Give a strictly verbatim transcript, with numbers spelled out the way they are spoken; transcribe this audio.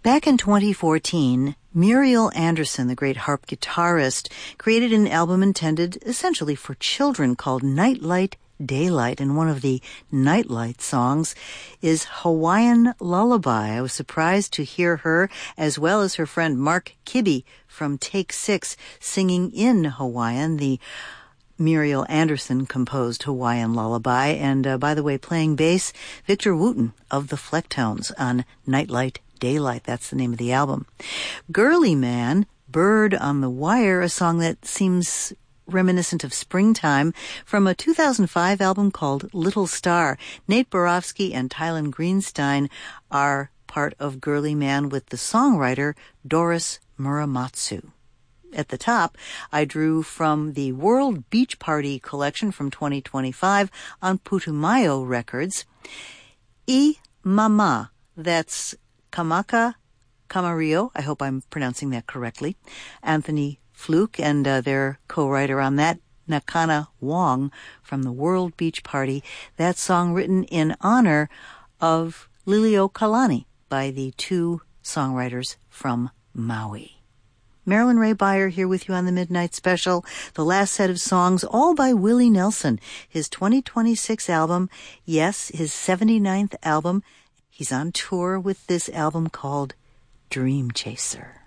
Back in twenty fourteen, Muriel Anderson, the great harp guitarist, created an album intended essentially for children called Nightlight Daylight, and one of the Nightlight songs is Hawaiian Lullaby. I was surprised to hear her, as well as her friend Mark Kibbe from Take Six, singing in Hawaiian. The Muriel Anderson composed Hawaiian Lullaby, and uh, by the way, playing bass, Victor Wooten of the Flecktones on Nightlight Daylight. That's the name of the album. Girly Man, Bird on the Wire, a song that seems reminiscent of springtime, from a two thousand five album called Little Star. Nate Borofsky and Tylen Greenstein are part of Girly Man with the songwriter Doris Muramatsu. At the top, I drew from the World Beach Party collection from twenty twenty-five on Putumayo Records. I Mama, that's Kamaka Camarillo, I hope I'm pronouncing that correctly, Anthony Fluke, and uh, their co-writer on that, Nakana Wong from the World Beach Party. That song written in honor of Lilio Kalani by the two songwriters from Maui. Marilyn Ray Beyer here with you on the Midnight Special. The last set of songs, all by Willie Nelson. His twenty twenty-six album, yes, his seventy-ninth album. He's on tour with this album called Dream Chaser.